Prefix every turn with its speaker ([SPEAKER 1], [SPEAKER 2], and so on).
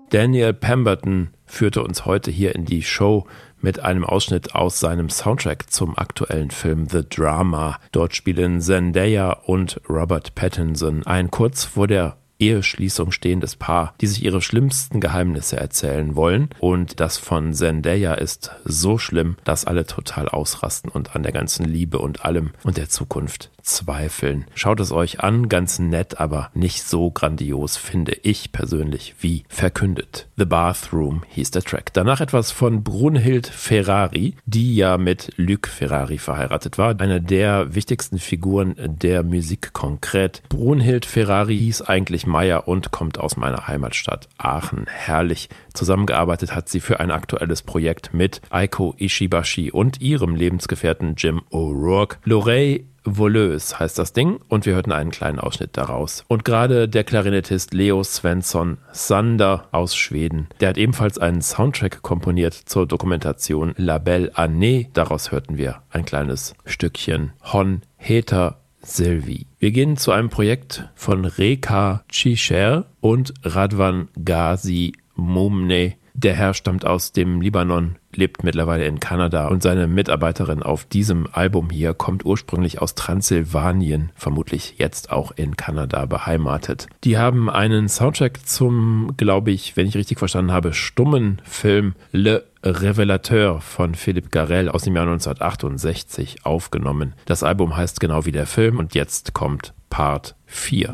[SPEAKER 1] Daniel Pemberton führte uns heute hier in die Show mit einem Ausschnitt aus seinem Soundtrack zum aktuellen Film The Drama. Dort spielen Zendaya und Robert Pattinson ein kurz vor der Eheschließung stehendes Paar, die sich ihre schlimmsten Geheimnisse erzählen wollen. Und das von Zendaya ist so schlimm, dass alle total ausrasten und an der ganzen Liebe und allem und der Zukunft zweifeln. Schaut es euch an, ganz nett, aber nicht so grandios, finde ich persönlich, wie verkündet. The Bathroom hieß der Track. Danach etwas von Brunhild Ferrari, die ja mit Luc Ferrari verheiratet war. Eine der wichtigsten Figuren der Musik konkret. Brunhild Ferrari hieß eigentlich Meier und kommt aus meiner Heimatstadt Aachen. Herrlich. Zusammengearbeitet hat sie für ein aktuelles Projekt mit Aiko Ishibashi und ihrem Lebensgefährten Jim O'Rourke. L'Oreille Voleuse heißt das Ding und wir hörten einen kleinen Ausschnitt daraus. Und gerade der Klarinettist Leo Svensson Sander aus Schweden, der hat ebenfalls einen Soundtrack komponiert zur Dokumentation La Belle Année. Daraus hörten wir ein kleines Stückchen Hon Heter Sylvie. Wir gehen zu einem Projekt von Reka Chisher und Radwan Ghazi Mumne. Der Herr stammt aus dem Libanon, lebt mittlerweile in Kanada und seine Mitarbeiterin auf diesem Album hier kommt ursprünglich aus Transsilvanien, vermutlich jetzt auch in Kanada beheimatet. Die haben einen Soundtrack zum, glaube ich, wenn ich richtig verstanden habe, stummen Film Le Révélateur von Philippe Garrel aus dem Jahr 1968 aufgenommen. Das Album heißt genau wie der Film und jetzt kommt Part 4.